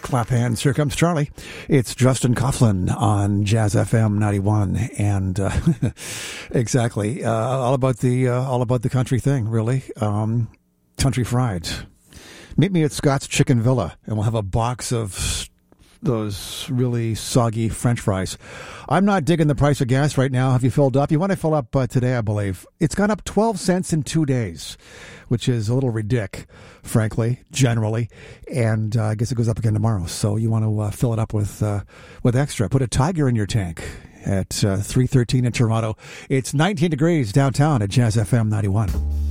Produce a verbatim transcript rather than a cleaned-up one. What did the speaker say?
Clap hands. Here comes Charlie. It's Justin Coughlin on Jazz F M ninety-one, and uh, exactly uh, all about the uh, all about the country thing. Really, um, country fried. Meet me at Scott's Chicken Villa, and we'll have a box of those really soggy French fries. I'm not digging the price of gas right now. Have you filled up? You want to fill up uh, today, I believe. It's gone up twelve cents in two days, which is a little ridiculous, frankly, generally. And uh, I guess it goes up again tomorrow. So you want to uh, fill it up with uh, with extra. Put a Tiger in your tank at uh, three thirteen in Toronto. It's nineteen degrees downtown at Jazz F M ninety-one.